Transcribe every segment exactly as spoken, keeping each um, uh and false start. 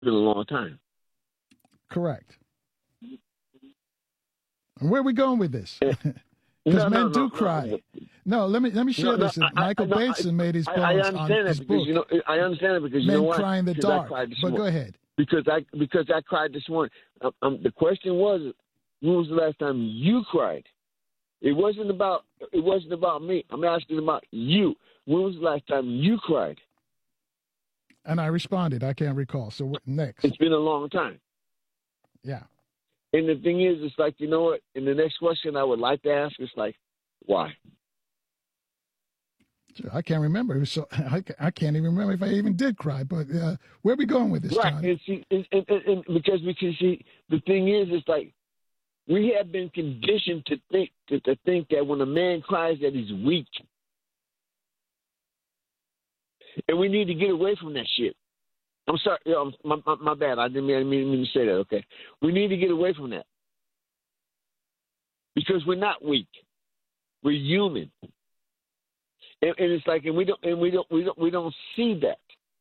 been a long time. Correct. And where are we going with this? Because No, men no, do no, cry. no. No, let me let me share No, no, this. I- I- Michael no, I- Bateson made his I, points I on understand his it because book, you know I understand it because you Men know why? Cry in the Because I Dark. cried this But morning. go ahead. Because I because I cried this morning. Um, um, the question was, when was the last time you cried? It wasn't about it wasn't about me. I'm asking about you. When was the last time you cried? And I responded. I can't recall. So what, next. It's been a long time. Yeah. And the thing is, it's like, you know what? And the next question I would like to ask is like, why? I can't remember. It was so I, I can't even remember if I even did cry. But uh, where are we going with this, Right. Johnny? And, see, and, and, and because because see, the thing is, it's like we have been conditioned to think to, to think that when a man cries that he's weak, and we need to get away from that shit. I'm sorry, you know, my, my, my bad. I didn't mean, I didn't mean to say that. Okay, we need to get away from that because we're not weak. We're human, and, and it's like, and we don't, and we don't, we don't, we don't see that.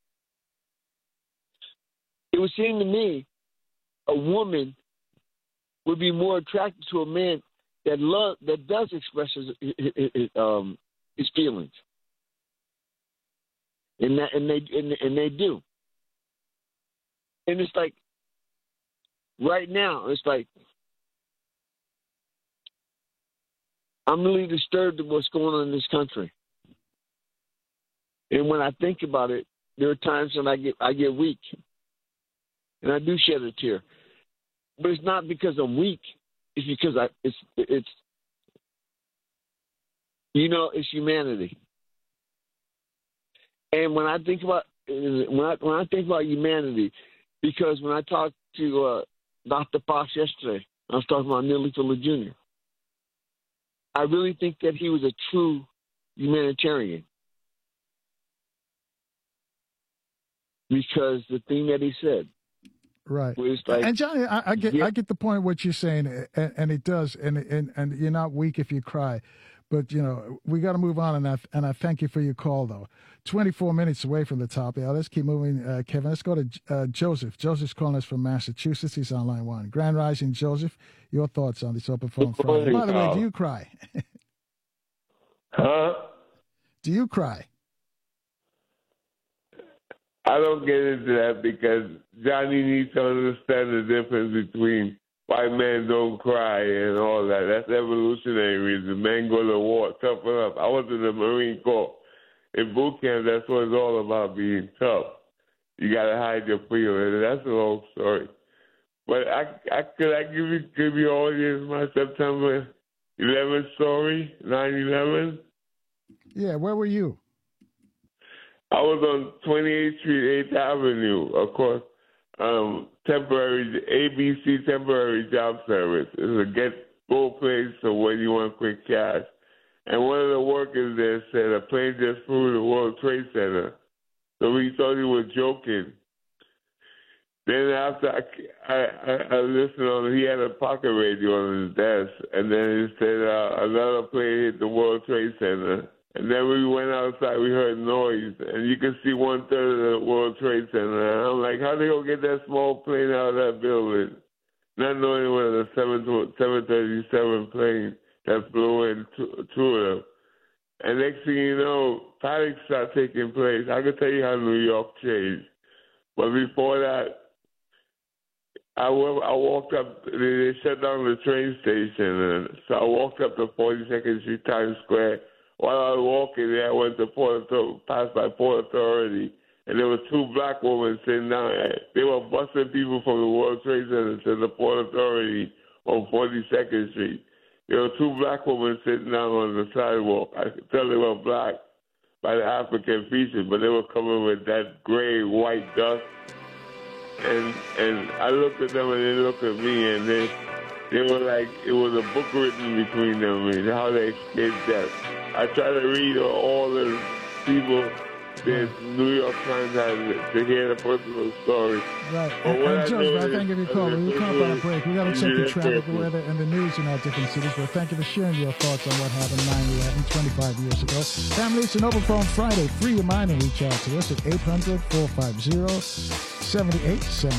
It would seem to me a woman would be more attracted to a man that love that does express his, his, his, um, his feelings, and that and they and, and they do. And it's like right now, it's like I'm really disturbed at what's going on in this country. And when I think about it, there are times when I get I get weak, and I do shed a tear. But it's not because I'm weak. It's because I it's it's you know it's humanity. And when I think about when I when I think about humanity, because when I talked to uh, Doctor Fox yesterday, I was talking about Neely Fuller Junior I really think that he was a true humanitarian because the thing that he said. Right. Like, and Johnny, I, I get yeah. I get the point of what you're saying, and, and it does, and, and and you're not weak if you cry, but you know we got to move on, and I and I thank you for your call though. twenty-four minutes away from the top. Yeah, let's keep moving, uh, Kevin. Let's go to uh, Joseph. Joseph's calling us from Massachusetts. He's on line one. Grand Rising, Joseph. Your thoughts on this open phone Friday? By the way, do you cry? Huh? Do you cry? I don't get into that because Johnny needs to understand the difference between why men don't cry and all that. That's evolutionary reason. Men go to war, toughen up. I was in the Marine Corps. In boot camp, that's what it's all about, being tough. You got to hide your feelings. That's a long story. But I, I could I give you, give your audience my September eleventh story, nine eleven? Yeah, where were you? I was on twenty-eighth Street, eighth Avenue, of course, um, temporary, A B C temporary job service. It's a get-go place for when you want quick cash. And one of the workers there said a plane just flew the World Trade Center. So we thought he was joking. Then after I, I, I, I listened on, he had a pocket radio on his desk. And then he said uh, another plane hit the World Trade Center. And then we went outside, we heard noise, and you could see one-third of the World Trade Center. And I'm like, how they going to get that small plane out of that building? Not knowing it was a seven thirty-seven plane that flew in two, two of them. And next thing you know, panic started taking place. I can tell you how New York changed. But before that, I, I walked up, they, they shut down the train station, and so I walked up to forty-second Street, Times Square. While I was walking there, I went to Port Authority, passed by Port Authority, and there were two black women sitting down. They were busing people from the World Trade Center to the Port Authority on forty-second Street. There were two black women sitting down on the sidewalk. I could tell they were black by the African features, but they were covered with that gray, white dust. And and I looked at them, and they looked at me, and they they were like, it was a book written between them and how they escaped death. I try to read all the people the New York Times has it, to hear the personal story. Right. But And, what and I Judge, know I is- thank you for your call. We'll come up on a break. We got to check the traffic, the weather, and the news in our different cities. But thank you for sharing your thoughts on what happened nine eleven, twenty-five years ago. Family, it's an open phone Friday. Free your mind and reach out to us at eight hundred, four five zero, seven eight seven